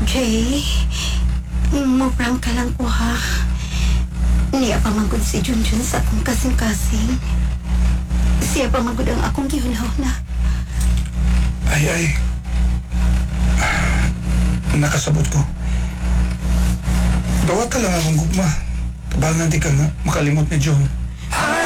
Jay, murang ka lang ko ha. Niya pa manggod si Junjun sa akong kasing-kasing. Siya pa manggod ang akong gihuna-huna. Ay. Nakasabot ko. Dawat ka lang akong gugma. Tabangan di ka nga makalimot ni John.